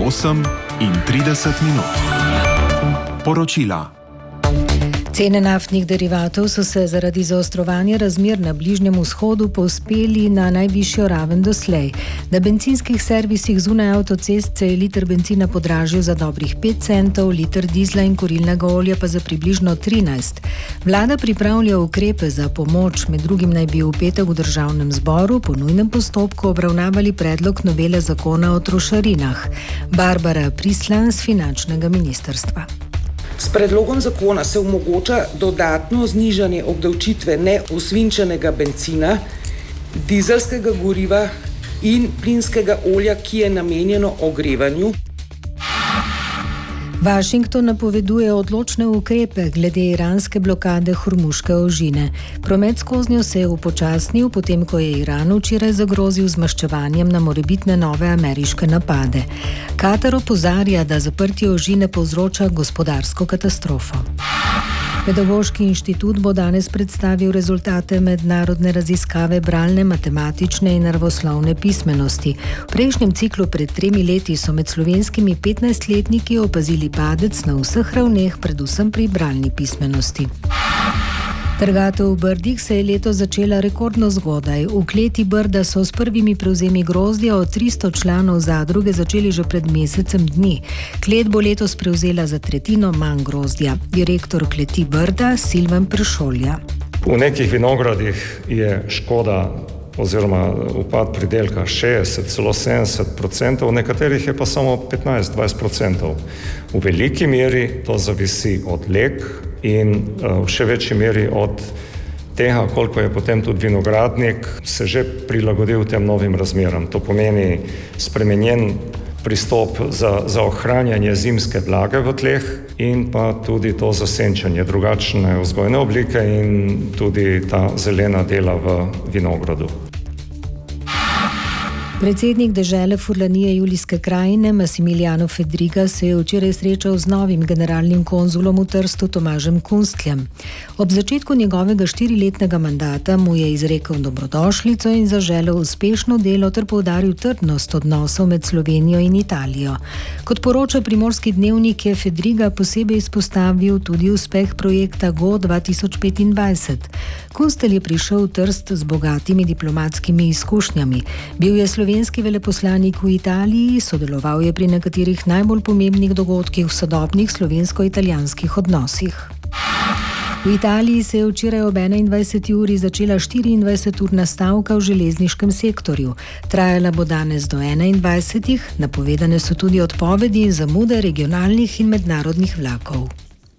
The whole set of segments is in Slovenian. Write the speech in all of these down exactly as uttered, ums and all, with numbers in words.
osem in trideset minut. Poročila. Cene naftnih derivatov so se zaradi zaostrovanja razmer na Bližnjem vzhodu povzpeli na najvišjo raven doslej. Na bencinskih servisih zunaj avtocest se je liter bencina podražil za dobrih pet centov, liter dizla in kurilnega olja pa za približno trinajst. Vlada pripravlja ukrepe za pomoč, med drugim naj bi v petek v državnem zboru po nujnem postopku obravnavali predlog novele zakona o trošarinah. Barbara Prislan z finančnega ministrstva. S predlogom zakona se omogoča dodatno znižanje obdavčitve neosvinčenega bencina, dizelskega goriva in plinskega olja, ki je namenjeno ogrevanju. Washington napoveduje odločne ukrepe glede iranske blokade Hormuške ožine. Promet skoznjo se je upočasnil, potem ko je Iran včeraj zagrozil z maščevanjem na morebitne nove ameriške napade. Katar opozarja, da zaprtje ožine povzroča gospodarsko katastrofo. Pedagoški inštitut bo danes predstavil rezultate mednarodne raziskave bralne, matematične in naravoslovne pismenosti. V prejšnjem ciklu pred tremi leti so med slovenskimi petnajstletniki opazili padec na vseh ravneh, predvsem pri bralni pismenosti. Trgatev v Brdih se je letos začela rekordno zgodaj. V kleti Brda so s prvimi prevzemi grozdja od tristo članov zadruge začeli že pred mesecem dni. Klet bo letos prevzela za tretjino manj grozdja. Direktor kleti Brda Silvan Pršolja. V nekih vinogradih je škoda oziroma upad pridelka šestdeset, celo sedemdeset odstotkov, v nekaterih je pa samo petnajst do dvajset odstotkov. V veliki meri to zavisi od leg in v še večji meri od tega, koliko je potem tudi vinogradnik se že prilagodil tem novim razmeram. To pomeni spremenjen pristop za, za ohranjanje zimske vlage v tleh in pa tudi to zasenčanje, drugačne vzgojne oblike in tudi ta zelena dela v vinogradu. Predsednik dežele Furlanije Julijske krajine Massimiliano Fedriga se je včeraj srečal z novim generalnim konzulom v Trstu Tomažem Kunstljem. Ob začetku njegovega štiriletnega mandata mu je izrekel dobrodošlico in zaželel uspešno delo ter poudaril trdnost odnosov med Slovenijo in Italijo. Kot poroča Primorski dnevnik, je Fedriga posebej izpostavil tudi uspeh projekta Go dva tisoč petindvajset. Kunstelj je prišel v Trst z bogatimi diplomatskimi izkušnjami. Bil je slovenski veleposlanik v Italiji, sodeloval je pri nekaterih najbolj pomembnih dogodkih v sodobnih slovensko-italijanskih odnosih. V Italiji se je včeraj ob enaindvajseti uri začela štiriindvajseturna stavka v železniškem sektorju. Trajala bo danes do enaindvajsetih, napovedane so tudi odpovedi in zamude regionalnih in mednarodnih vlakov.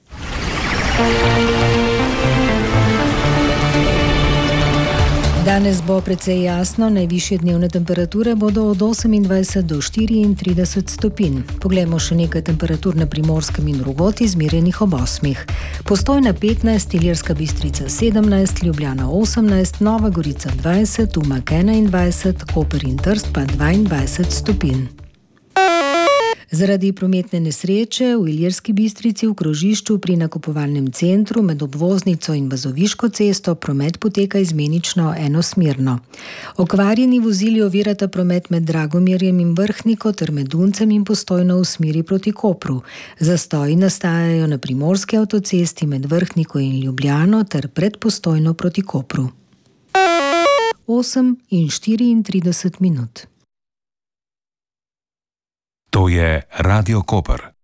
Danes bo precej jasno, najvišje dnevne temperature bodo od osemindvajset do štiriintrideset stopinj. Poglejmo še nekaj temperatur na Primorskem in drugod, izmerjenih ob osmih. Postojna petnajst, Ilirska Bistrica sedemnajst, Ljubljana osemnajst, Nova Gorica dvajset, Umag enaindvajset, Koper in Trst pa dvaindvajset stopinj. Zaradi prometne nesreče v Ilirski Bistrici v krožišču pri nakupovalnem centru med obvoznico in Bazoviško cesto promet poteka izmenično enosmerno. Okvarjeni vozili ovirata promet med Dragomirjem in Vrhniko ter med Duncem in Postojno v smeri proti Kopru. Zastoji nastajajo na Primorski avtocesti med Vrhniko in Ljubljano ter pred Postojno proti Kopru. osem in štiriintrideset minut. To je Radio Koper.